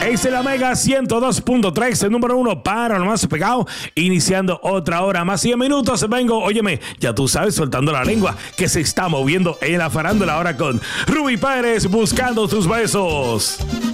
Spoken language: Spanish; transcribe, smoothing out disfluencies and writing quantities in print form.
Es la Mega 102.3, el número 1 para lo más pegado. Iniciando otra hora más 100 minutos. Vengo, óyeme, ya tú sabes, soltando la lengua que se está moviendo en la farándula ahora con Ruby Pérez buscando tus besos.